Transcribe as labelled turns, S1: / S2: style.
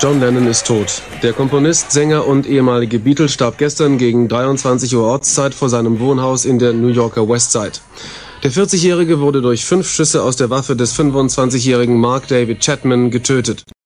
S1: John Lennon ist tot. Der Komponist, Sänger und ehemalige Beatle starb gestern gegen 23 Uhr Ortszeit vor seinem Wohnhaus in der New Yorker Westside. Der 40-Jährige wurde durch 5 Schüsse aus der Waffe des 25-jährigen Mark David Chapman getötet.